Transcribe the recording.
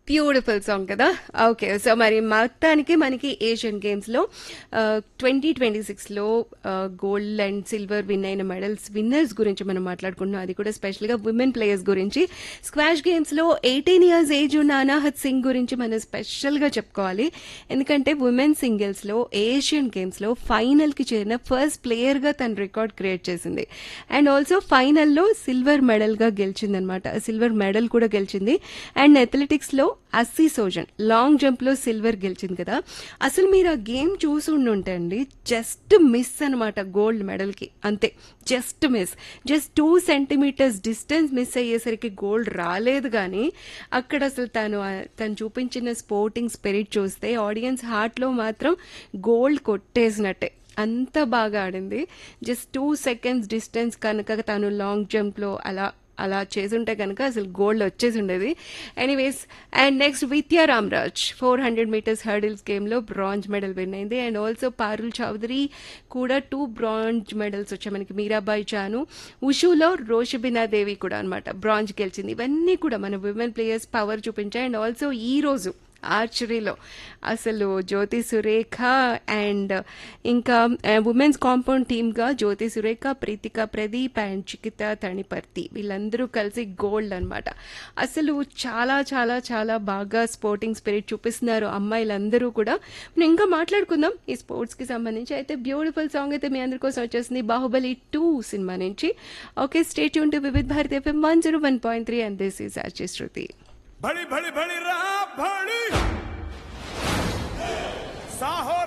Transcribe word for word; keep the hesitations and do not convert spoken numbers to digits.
Beautiful song కదా. Okay, so మరి మొత్తానికి మనకి ఏషియన్ గేమ్స్ లో ట్వంటీ ట్వంటీ సిక్స్ లో గోల్డ్ అండ్ సిల్వర్ విన్ అయిన మెడల్స్ విన్నర్స్ గురించి మనం మాట్లాడుకుంటున్నాం. అది కూడా స్పెషల్ గా ఉమెన్ ప్లేయర్స్ గురించి. స్క్వాష్ గేమ్స్ లో ఎయిటీన్ ఇయర్స్ ఏజ్ ఉన్న అనాహత్ సింగ్ గురించి మనం స్పెషల్ గా చెప్పుకోవాలి. ఎందుకంటే ఉమెన్ సింగిల్స్ లో ఏషియన్ గేమ్స్ లో ఫైనల్ కి చేరిన ఫస్ట్ ప్లేయర్ గా తన రికార్డ్ క్రియేట్ చేసింది. అండ్ ఆల్సో ఫైనల్లో సిల్వర్ మెడల్ గా గెలిచింది అనమాట. సిల్వర్ మెడల్ కూడా గెలిచింది. అండ్ అథ్లెటిక్స్ లో అస్సీ సోజన్ లాంగ్ జంప్ లో సిల్వర్ గెలిచింది కదా. అసలు మీరు ఆ గేమ్ చూసి ఉండుంటే అండి, జస్ట్ మిస్ అనమాట గోల్డ్ మెడల్ కి, అంతే, just miss. Just two centimetres distance miss అయ్యేసరికి గోల్డ్ రాలేదు. కానీ అక్కడ అసలు తను తను చూపించిన స్పోర్టింగ్ స్పిరిట్ చూస్తే ఆడియన్స్ హార్ట్ లో మాత్రం గోల్డ్ కొట్టేసినట్టే. అంత బాగా ఆడింది. జస్ట్ టూ సెకండ్స్ డిస్టెన్స్ కనుక తను లాంగ్ జంప్ లో అలా అలా చేసుంటే కనుక అసలు గోల్డ్ వచ్చేసి ఉండేది. ఎనీవేస్, అండ్ నెక్స్ట్ విద్యా Ramraj four hundred metres hurdles game లో బ్రాంజ్ మెడల్ విన్ అయింది. అండ్ ఆల్సో పారుల్ చౌదరి కూడా టూ బ్రాంజ్ మెడల్స్ వచ్చాయి మనకి. మీరాబాయి చాను, ఉషులో రోషబినా దేవి కూడా అనమాట బ్రాంజ్ గెలిచింది. ఇవన్నీ కూడా మన విమెన్ ప్లేయర్స్ పవర్ చూపించాయి. అండ్ ఆల్సో ఈ రోజు ఆర్చరీలో అసలు జ్యోతి సురేఖ అండ్ ఇంకా ఉమెన్స్ కాంపౌండ్ టీమ్గా జ్యోతి సురేఖ, ప్రీతిక ప్రదీప్ అండ్ చికిత తణిపర్తి వీళ్ళందరూ కలిసి గోల్డ్ అనమాట. అసలు చాలా చాలా చాలా బాగా స్పోర్టింగ్ స్పిరిట్ చూపిస్తున్నారు అమ్మాయిలందరూ కూడా. మనం ఇంకా మాట్లాడుకుందాం ఈ స్పోర్ట్స్కి సంబంధించి. అయితే బ్యూటిఫుల్ సాంగ్ అయితే మీ అందరి కోసం వచ్చేసింది బాహుబలి టూ సినిమా నుంచి. Okay, stay tune to Vividh Bharati FM one zero one point three and this is RJ శృతి. भड़ी भड़ी भड़ी रा भड़ी साहो